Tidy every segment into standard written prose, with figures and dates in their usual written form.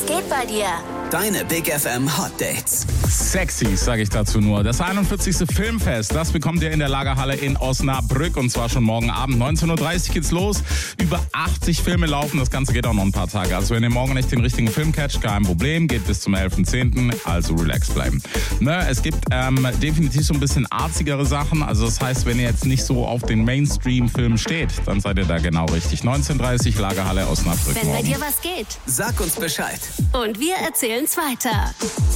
geht bei dir? Deine Big FM Hot Dates. Sexy, sage ich dazu nur. Das 41. Filmfest, das bekommt ihr in der Lagerhalle in Osnabrück und zwar schon morgen Abend. 19.30 Uhr geht's los. Über 80 Filme laufen, das Ganze geht auch noch ein paar Tage. Also wenn ihr morgen nicht den richtigen Film catcht, kein Problem, geht bis zum 11.10., also relax bleiben. Es gibt definitiv so ein bisschen arzigere Sachen, also das heißt, wenn ihr jetzt nicht so auf den Mainstream-Film steht, dann seid ihr da genau richtig. 19.30 Uhr, Lagerhalle Osnabrück. Wenn bei dir was geht. Sag uns Bescheid. Und wir erzählen's weiter.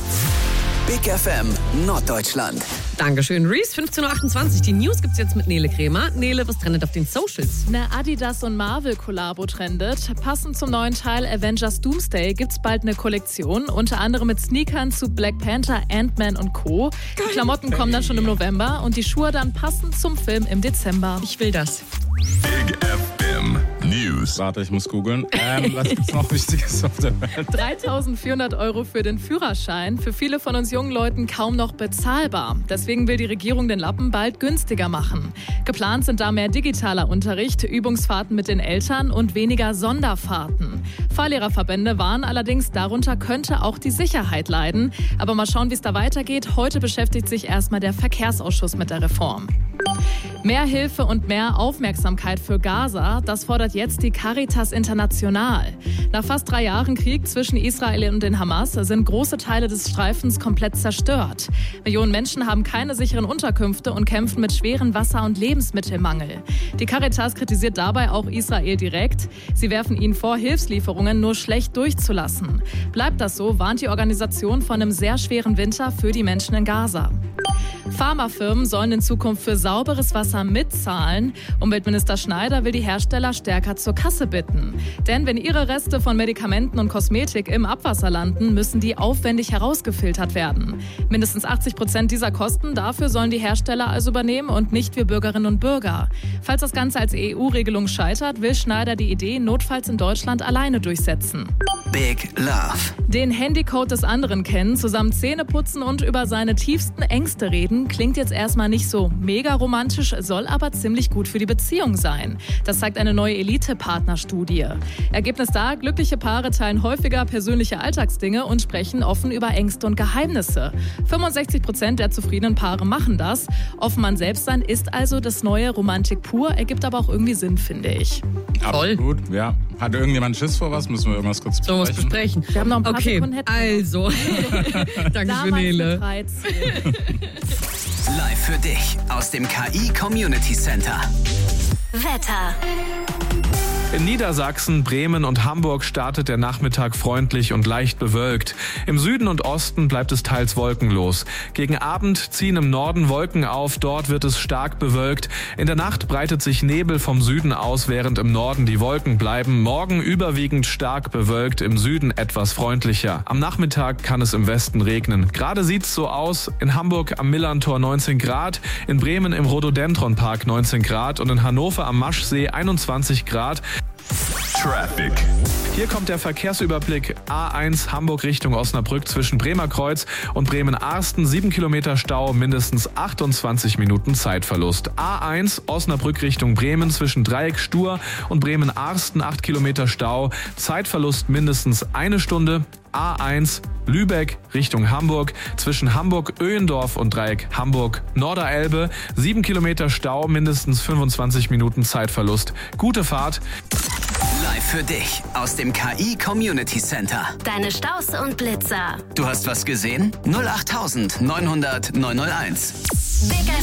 Big FM Norddeutschland. Dankeschön, Reese. 15.28 Uhr. Die News gibt's jetzt mit Nele Krämer. Nele, was trendet auf den Socials? Eine Adidas und Marvel-Kollabo trendet. Passend zum neuen Teil Avengers Doomsday gibt's bald eine Kollektion. Unter anderem mit Sneakern zu Black Panther, Ant-Man und Co. Die Klamotten kommen dann schon im November und die Schuhe dann passend zum Film im Dezember. Ich will das. Big FM News. Warte, ich muss googeln. Was gibt's noch Wichtiges auf der Welt? 3.400 € für den Führerschein. Für viele von uns jungen Leuten kaum noch bezahlbar. Deswegen will die Regierung den Lappen bald günstiger machen. Geplant sind da mehr digitaler Unterricht, Übungsfahrten mit den Eltern und weniger Sonderfahrten. Fahrlehrerverbände warnen allerdings, darunter könnte auch die Sicherheit leiden. Aber mal schauen, wie es da weitergeht. Heute beschäftigt sich erstmal der Verkehrsausschuss mit der Reform. Mehr Hilfe und mehr Aufmerksamkeit für Gaza, das fordert jetzt die Caritas International. Nach fast 3 Jahren Krieg zwischen Israel und den Hamas sind große Teile des Streifens komplett zerstört. Millionen Menschen haben keine sicheren Unterkünfte und kämpfen mit schweren Wasser- und Lebensmittelmangel. Die Caritas kritisiert dabei auch Israel direkt. Sie werfen ihnen vor, Hilfslieferungen nur schlecht durchzulassen. Bleibt das so, warnt die Organisation vor einem sehr schweren Winter für die Menschen in Gaza. Pharmafirmen sollen in Zukunft für sauberes Wasser mitzahlen. Umweltminister Schneider will die Hersteller stärker zur Kasse bitten. Denn wenn ihre Reste von Medikamenten und Kosmetik im Abwasser landen, müssen die aufwendig herausgefiltert werden. Mindestens 80% dieser Kosten dafür sollen die Hersteller also übernehmen und nicht wir Bürgerinnen und Bürger. Falls das Ganze als EU-Regelung scheitert, will Schneider die Idee notfalls in Deutschland alleine durchsetzen. Big Love. Den Handycode des anderen kennen, zusammen Zähne putzen und über seine tiefsten Ängste reden, klingt jetzt erstmal nicht so mega romantisch, soll aber ziemlich gut für die Beziehung sein. Das zeigt eine neue Elite-Partnerstudie. Ergebnis da, glückliche Paare teilen häufiger persönliche Alltagsdinge und sprechen offen über Ängste und Geheimnisse. 65% der zufriedenen Paare machen das. Offen man selbst sein ist also das neue Romantik pur, ergibt aber auch irgendwie Sinn, finde ich. Voll. Gut, ja. Hat irgendjemand Schiss vor was? Müssen wir irgendwas kurz besprechen? Sollen wir was besprechen? Wir haben noch ein paar Sekunden. Also. Dankeschön, Nele. Live für dich aus dem KI Community Center. Wetter. In Niedersachsen, Bremen und Hamburg startet der Nachmittag freundlich und leicht bewölkt. Im Süden und Osten bleibt es teils wolkenlos. Gegen Abend ziehen im Norden Wolken auf, dort wird es stark bewölkt. In der Nacht breitet sich Nebel vom Süden aus, während im Norden die Wolken bleiben. Morgen überwiegend stark bewölkt, im Süden etwas freundlicher. Am Nachmittag kann es im Westen regnen. Gerade sieht's so aus, in Hamburg am Millantor 19 Grad, in Bremen im Rhododendronpark 19 Grad und in Hannover am Maschsee 21 Grad. Traffic. Hier kommt der Verkehrsüberblick. A1 Hamburg Richtung Osnabrück zwischen Bremerkreuz und Bremen-Arsten. 7 Kilometer Stau, mindestens 28 Minuten Zeitverlust. A1 Osnabrück Richtung Bremen zwischen Dreieck Stur und Bremen-Arsten. 8 Kilometer Stau, Zeitverlust mindestens 1 Stunde. A1 Lübeck Richtung Hamburg zwischen Hamburg-Öhendorf und Dreieck Hamburg-Norderelbe. 7 Kilometer Stau, mindestens 25 Minuten Zeitverlust. Gute Fahrt. Live für dich aus dem KI Community Center. Deine Staus und Blitzer. Du hast was gesehen? 08900 901. Big